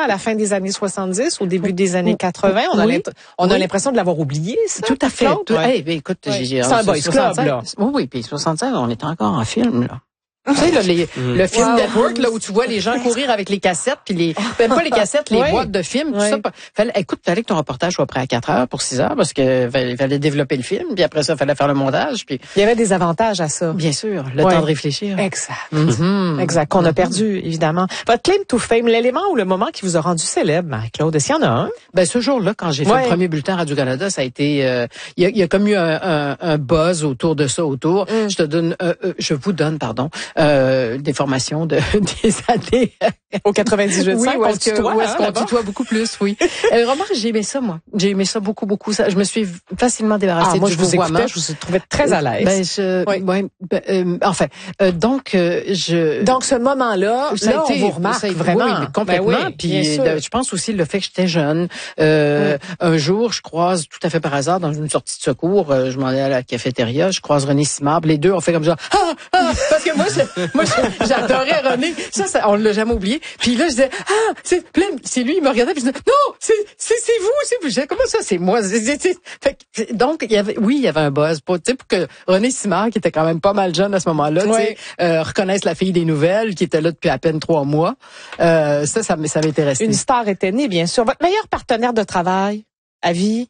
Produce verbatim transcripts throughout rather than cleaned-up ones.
à la fin des années soixante-dix, au début des années quatre-vingts. On a, oui. on a oui. l'impression de l'avoir oublié, ça. Tout à fait. Tout, ouais. hey, ben, écoute, ouais. j'ai, c'est un boys club, là. Oui, oui, puis soixante-cinq, on était encore en film, là. Tu sais, là, les, mm. le film wow. Network, là, où tu vois les gens courir avec les cassettes, puis les, même pas les cassettes, les oui. boîtes de films, tout oui. ça. Fallait, écoute, fallait que ton reportage soit prêt à quatre heures pour six heures, parce que fallait, fallait développer le film, puis après ça, fallait faire le montage, puis. Il y avait des avantages à ça. Bien sûr, le oui. temps de réfléchir. Exact. Mm-hmm. Exact. Qu'on a perdu, évidemment. Votre claim to fame, l'élément ou le moment qui vous a rendu célèbre, Marie-Claude, est-ce qu'il y en a un? Ben, ce jour-là, quand j'ai fait ouais. le premier bulletin Radio-Canada, ça a été, euh, il y a, il y a comme eu un, un, un buzz autour de ça, autour. Mm. Je te donne, euh, euh, je vous donne, pardon, euh, des formations de des années au quatre-vingt-dix-huit oui, où est-ce que, tutoie, où est-ce hein, qu'on tutoie beaucoup plus, oui. euh, remarque, j'ai aimé ça, moi. J'ai aimé ça beaucoup, beaucoup. Ça, je me suis facilement débarrassée ah, moi, du je vous vouvoiement. écoutais, je vous trouvais très à l'aise. Ben, je, oui. ouais, ben, euh, enfin, euh, donc, euh, je. Donc, ce moment-là, ça là, a été, on vous remarque ça a été, vraiment. Oui, complètement. Ben oui, puis, de, je pense aussi le fait que j'étais jeune. Euh, mm. Un jour, je croise tout à fait par hasard dans une sortie de secours, euh, je m'en allais à la cafétéria, je croise René Simard, les deux, on fait comme ça. Ah, ah, parce que moi, je, moi, je, j'adorais René. Ça, ça, on l'a jamais oublié. Puis là, je disais, ah, c'est plein, c'est lui, il me regardait, puis je disais, non, c'est, c'est, c'est vous, c'est vous. Je disais, comment ça, c'est moi? C'est, c'est, c'est. Fait que, donc, il y avait, oui, il y avait un buzz pour, tu sais, pour que René Simard, qui était quand même pas mal jeune à ce moment-là, tu sais, euh, reconnaisse la fille des nouvelles, qui était là depuis à peine trois mois. Euh, ça, ça, ça m'intéressait. Une star était née, bien sûr. Votre meilleur partenaire de travail, à vie?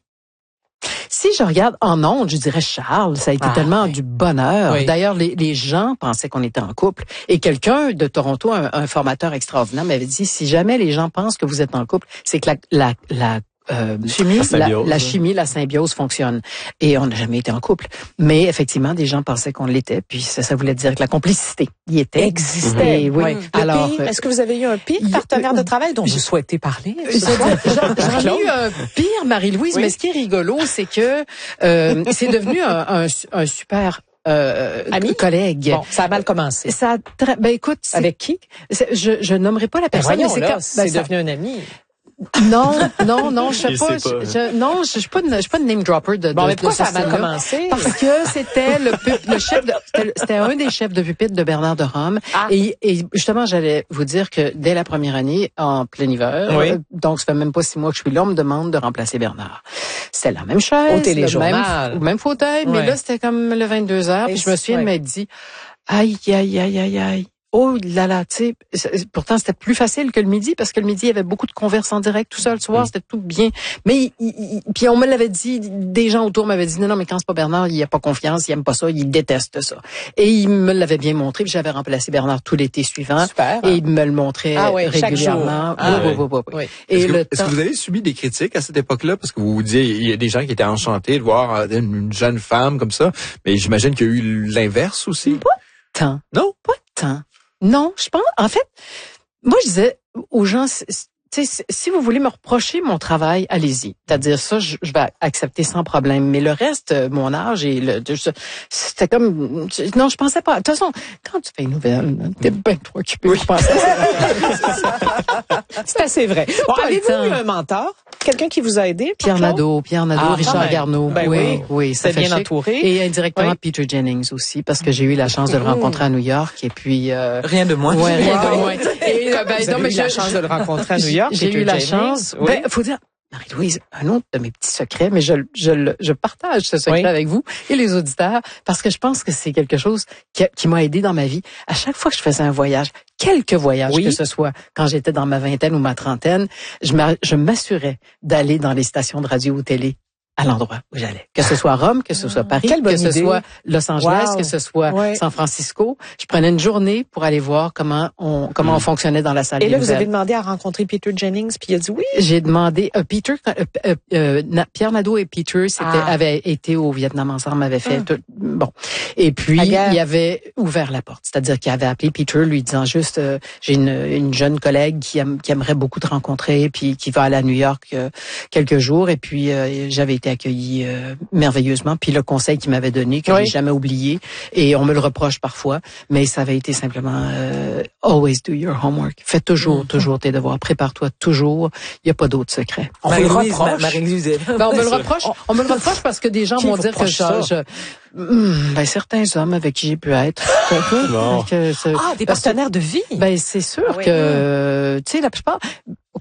Si je regarde en ondes, je dirais Charles. Ça a été ah, tellement oui. du bonheur. Oui. D'ailleurs, les, les gens pensaient qu'on était en couple. Et quelqu'un de Toronto, un, un formateur extraordinaire, m'avait dit, si jamais les gens pensent que vous êtes en couple, c'est que la, la, la Euh, chimie, la, la, la chimie, la symbiose fonctionne. Et on n'a jamais été en couple. Mais effectivement, des gens pensaient qu'on l'était. Puis ça, ça voulait dire que la complicité y était. Existait. Et, oui. oui. Alors, pire, est-ce que vous avez eu un pire partenaire de travail dont vous souhaitez parler? J'en ai eu un pire, Marie-Louise. Oui. Mais ce qui est rigolo, c'est que euh, c'est devenu un, un, un super Euh, Ami? collègue. Bon, ça a mal commencé. Ça a tra- ben écoute, avec qui? Je je nommerai pas la personne. Ben voyons, mais c'est, là, quand, c'est ben, devenu ça, un ami. Non, non, non, je sais pas, pas. Je, je, non, je, je suis pas, de, je suis pas de name dropper de. Bon, de, mais pourquoi de ça a mal commencé? Parce que c'était le, le chef, de, c'était, c'était un des chefs de pupitre de Bernard de Rome. Ah. Et, et justement, j'allais vous dire que dès la première année, en plein hiver, oui. euh, donc ça fait même pas six mois que je suis là, on me demande de remplacer Bernard. C'était la même chaise, au téléjournal, le même, même fauteuil, ouais. mais là c'était comme le vingt-deux heures. Et puis je me souviens, ouais. il m'a dit, aïe, aïe, aïe, aïe, aïe. Oh là là, tu sais, pourtant c'était plus facile que le midi parce que le midi il y avait beaucoup de converses en direct, tout ça le soir, mmh. c'était tout bien. Mais il, il, puis on me l'avait dit, des gens autour m'avaient dit non non mais quand c'est pas Bernard, il a pas confiance, il aime pas ça, il déteste ça. Et il me l'avait bien montré, puis j'avais remplacé Bernard tout l'été suivant. Super. Et il me le montrait ah oui, régulièrement. Ah oui, oui, oui, oui. Oui. Et est-ce, le que, est-ce que vous avez subi des critiques à cette époque-là parce que vous vous disiez il y a des gens qui étaient enchantés de voir une jeune femme comme ça, mais j'imagine qu'il y a eu l'inverse aussi. Pas tant. Non, pas tant. Non, je pense, en fait, moi, je disais aux gens, tu sais, si vous voulez me reprocher mon travail, allez-y. C'est-à-dire ça, je, je vais accepter sans problème. Mais le reste, mon âge et le, c'était comme, non, je pensais pas. De toute façon, quand tu fais une nouvelle, t'es bien trop occupé. Oui, je pensais. C'est assez vrai. Bon, avez-vous eu un mentor? Quelqu'un qui vous a aidé? Pierre Nadeau, Pierre Nadeau, ah, Richard Garneau. Ben oui, oui, oui, ça fait bien chic. Entouré. Et indirectement oui. Peter Jennings aussi, parce que j'ai eu la chance de le rencontrer à New York. Et puis euh, rien de moins. Ouais, rien wow. de moins. Et euh, ben, vous non, mais eu j'ai la chance de le rencontrer à New York. J'ai eu la chance. Oui. Ben, faut dire. Marie-Louise, un autre de mes petits secrets, mais je, je, je partage ce secret oui. avec vous et les auditeurs parce que je pense que c'est quelque chose qui, qui m'a aidé dans ma vie. À chaque fois que je faisais un voyage, quelque voyage oui. que ce soit, quand j'étais dans ma vingtaine ou ma trentaine, je, je m'assurais d'aller dans les stations de radio ou télé à l'endroit où j'allais. Que ce soit Rome, que ce soit Paris, que ce idée. soit Los Angeles, wow. que ce soit ouais. San Francisco. Je prenais une journée pour aller voir comment on comment mmh. on fonctionnait dans la salle. Et là, des vous avez demandé à rencontrer Peter Jennings, puis il a dit oui. J'ai demandé euh, Peter, euh, euh, euh, Pierre Nadeau et Peter c'était, ah. avaient été au Vietnam ensemble, avaient fait ah. tout, bon. Et puis il avait ouvert la porte, c'est-à-dire qu'il avait appelé Peter, lui disant juste euh, j'ai une, une jeune collègue qui, aime, qui aimerait beaucoup te rencontrer, puis qui va aller à New York euh, quelques jours. Et puis euh, j'avais été accueillie euh, merveilleusement. Puis le conseil qu'il m'avait donné, que oui. j'ai jamais oublié, et on me le reproche parfois, mais ça avait été simplement euh, always do your homework. Fais toujours, mm-hmm. toujours tes devoirs. Prépare-toi toujours. Il n'y a pas d'autre secret. On me le reproche. Marie-Louise, ben, on me le reproche. On me le reproche parce que des gens vont dire que je, je Hum, ben certains hommes avec qui j'ai pu être. Bon. que, ah, des partenaires de vie. Ben c'est sûr ah, oui. que, tu sais, la plupart.